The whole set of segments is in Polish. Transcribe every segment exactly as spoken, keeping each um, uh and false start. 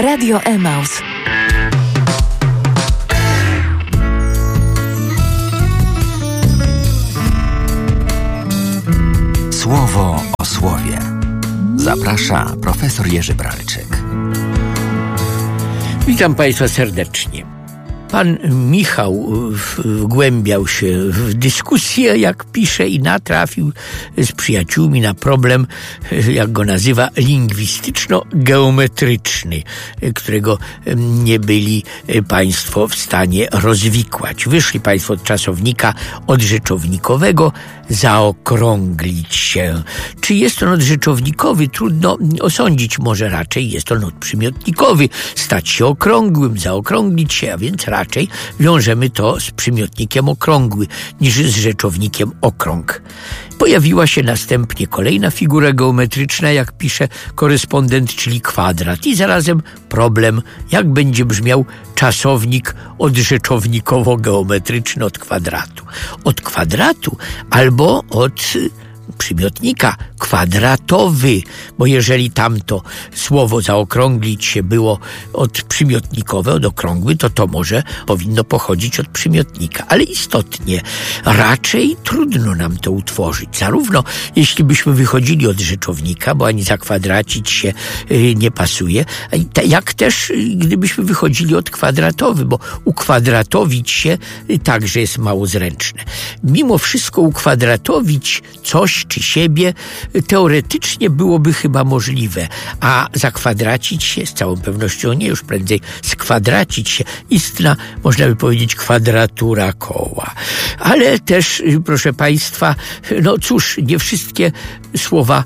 Radio Emaus. Słowo o słowie. Zaprasza profesor Jerzy Bralczyk. Witam Państwa serdecznie. Pan Michał wgłębiał się w dyskusję, jak pisze, i natrafił z przyjaciółmi na problem, jak go nazywa, lingwistyczno-geometryczny, którego nie byli Państwo w stanie rozwikłać. Wyszli Państwo od czasownika odrzeczownikowego zaokrąglić się. Czy jest on odrzeczownikowy? Trudno osądzić. Może raczej jest on odprzymiotnikowy. Stać się okrągłym, zaokrąglić się, a więc raczej wiążemy to z przymiotnikiem okrągły niż z rzeczownikiem okrąg. Pojawiła się następnie kolejna figura geometryczna, jak pisze korespondent, czyli kwadrat. I zarazem problem, jak będzie brzmiał czasownik odrzeczownikowo-geometryczny od kwadratu. Od kwadratu albo od przymiotnika kwadratowy, bo jeżeli tamto słowo zaokrąglić się było od przymiotnikowe, od okrągły, to to może powinno pochodzić od przymiotnika. Ale istotnie, raczej trudno nam to utworzyć. Zarówno jeśli byśmy wychodzili od rzeczownika, bo ani zakwadracić się y, nie pasuje, jak też y, gdybyśmy wychodzili od kwadratowy, bo ukwadratowić się y, także jest mało zręczne. Mimo wszystko ukwadratowić coś czy siebie teoretycznie byłoby chyba możliwe, a zakwadracić się z całą pewnością nie, już prędzej skwadracić się. Istna, można by powiedzieć, kwadratura koła. Ale też, proszę Państwa, no cóż, nie wszystkie słowa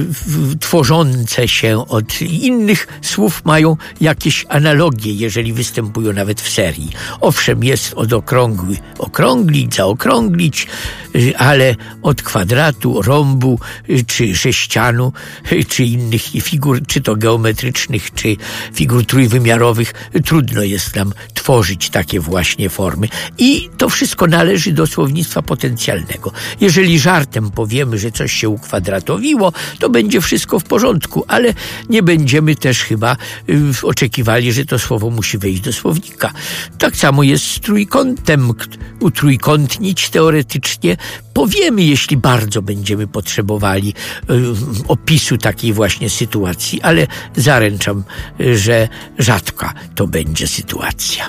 tworzące się od innych słów mają jakieś analogie, jeżeli występują nawet w serii. Owszem, jest od okrągły okrąglić, zaokrąglić, ale od kwadratu, rąbu, czy sześcianu, czy innych figur, czy to geometrycznych, czy figur trójwymiarowych, trudno jest nam tworzyć takie właśnie formy. I to wszystko należy do słownictwa potencjalnego. Jeżeli żartem powiemy, że coś się ukwadratowiło, to będzie wszystko w porządku, ale nie będziemy też chyba y, oczekiwali, że to słowo musi wejść do słownika. Tak samo jest z trójkątem. Utrójkątnić teoretycznie powiemy, jeśli bardzo będziemy potrzebowali y, opisu takiej właśnie sytuacji, ale zaręczam, y, że rzadka to będzie sytuacja.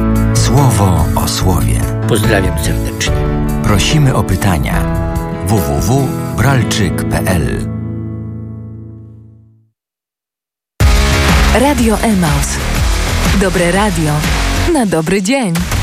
Słowo o słowie. Pozdrawiam serdecznie. Prosimy o pytania. w w w kropka bralczyk kropka p l Radio Emaus. Dobre radio na dobry dzień.